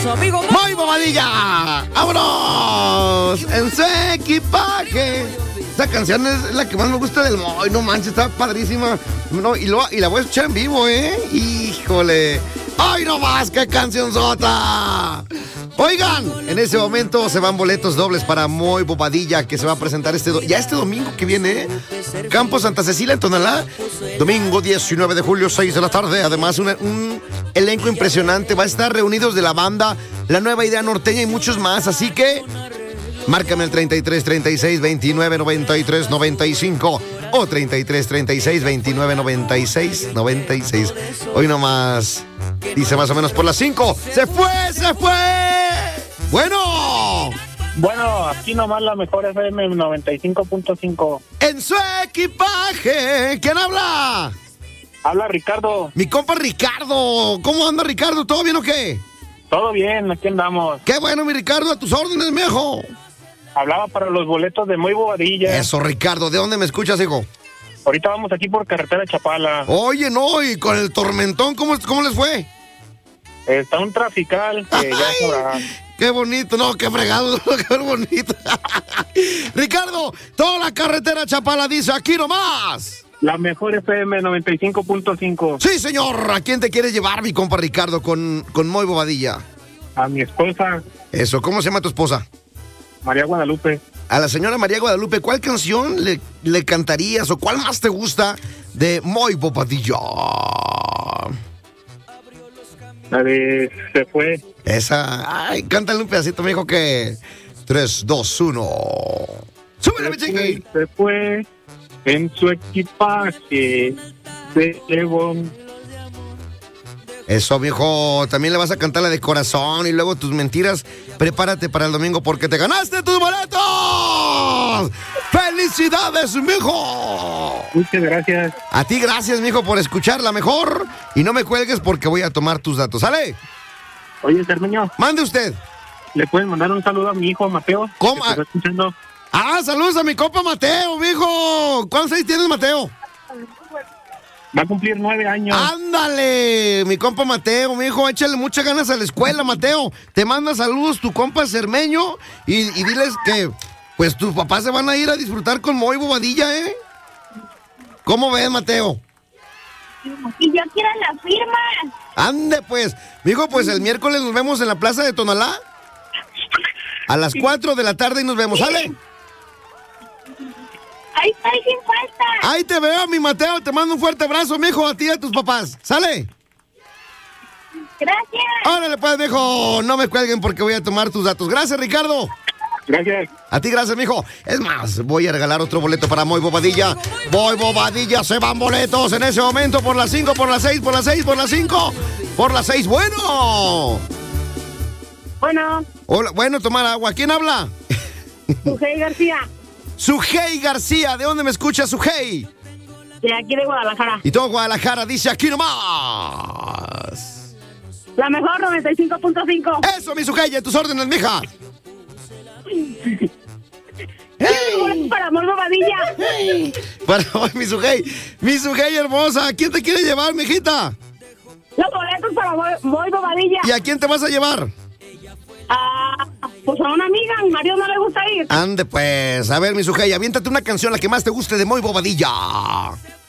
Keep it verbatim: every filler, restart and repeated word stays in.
Muy Bobadilla, vámonos en su equipaje. Esta canción es la que más me gusta del Moy, no manches, está padrísima. No, y, lo, y la voy a escuchar en vivo, ¿eh? Híjole. ¡Ay, no más! ¡Qué cancionzota! Oigan, en ese momento se van boletos dobles para Moy Bobadilla, que se va a presentar este do- ya este domingo que viene, ¿eh? Campo Santa Cecilia en Tonalá. Domingo diecinueve de julio, seis de la tarde. Además, una, un elenco impresionante. Va a estar reunidos de la banda La Nueva Idea Norteña y muchos más. Así que márcame el treinta y tres, treinta y seis, veintinueve, noventa y tres, noventa y cinco o treinta y tres, treinta y seis, veintinueve, noventa y seis, noventa y seis. Hoy nomás dice más o menos por las cinco. ¡Se fue! ¡Se fue! Bueno. Bueno, aquí nomás la mejor F M noventa y cinco punto cinco. En su equipaje. ¿Quién habla? Habla Ricardo. Mi compa Ricardo. ¿Cómo anda, Ricardo? ¿Todo bien o qué? Todo bien, aquí andamos. Qué bueno, mi Ricardo, a tus órdenes, viejo. Hablaba para los boletos de Muy Bobadilla. Eso, Ricardo, ¿de dónde me escuchas, hijo? Ahorita vamos aquí por carretera Chapala. Oye, no, y con el tormentón, ¿cómo, cómo les fue? Está un trafical que ya sabrá. Qué bonito, no, qué fregado, qué bonito. Ricardo, toda la carretera Chapala dice aquí nomás. La mejor F M noventa y cinco punto cinco. Sí, señor. ¿A quién te quieres llevar, mi compa Ricardo, con, con Moy Bobadilla? A mi esposa. Eso, ¿cómo se llama tu esposa? María Guadalupe. A la señora María Guadalupe, ¿cuál canción le, le cantarías o cuál más te gusta de Moy Bobadilla? La de Se Fue. Esa, ay, cántale un pedacito, me dijo que tres, dos, uno. ¡Súbele, mi chiqui! Se fue en su equipaje. Se llevó. Eso, mijo, también le vas a cantar la de Corazón y luego tus mentiras. Prepárate para el domingo porque te ganaste tus boletos. ¡Felicidades, mijo! Muchas gracias. A ti gracias, mijo, por escucharla mejor. Y no me cuelgues porque voy a tomar tus datos. ¿Sale? Oye, Cermeño. Mande usted. ¿Le pueden mandar un saludo a mi hijo Mateo? ¿Cómo? Que te está escuchando. Ah, saludos a mi compa Mateo, mijo. ¿Cuántos años tienes, Mateo? Va a cumplir nueve años. ¡Ándale! Mi compa Mateo, mi hijo, échale muchas ganas a la escuela, Mateo. Te manda saludos tu compa Cermeño y, y diles que, pues, tus papás se van a ir a disfrutar con Moy Bobadilla, ¿eh? ¿Cómo ves, Mateo? Y yo quiero la firma. Ande, pues. Mi hijo, pues, el miércoles nos vemos en la plaza de Tonalá. A las cuatro de la tarde y nos vemos, ¿sale? Ahí estoy sin falta. Ahí te veo, mi Mateo. Te mando un fuerte abrazo, mijo, a ti y a tus papás. ¿Sale? Gracias. Órale, pues, mijo. No me cuelguen porque voy a tomar tus datos. Gracias, Ricardo. Gracias. A ti, gracias, mijo. Es más, voy a regalar otro boleto para Moy Bobadilla. Moy Bobadilla, se van boletos en ese momento por las cinco, por las seis, por las seis, por las cinco, por las seis. Bueno. Bueno. Hola, bueno, tomar agua. ¿Quién habla? Sujei García. Sujei García. ¿De dónde me escucha, Sujei? De aquí de Guadalajara. Y todo Guadalajara dice aquí nomás. La mejor noventa y cinco punto cinco. Eso, mi Sujei, a tus órdenes, mija. ¡Hey! Para Moy Bobadilla. Hey. Para mi Sujei. Mi Sujei hermosa. ¿Quién te quiere llevar, mijita? Los boletos para Moy, Moy Bobadilla. ¿Y a quién te vas a llevar? Ah, pues a una amiga, a mi marido no le gusta ir. Ande pues, a ver, mi Sujei, aviéntate una canción la que más te guste de Moy Bobadilla.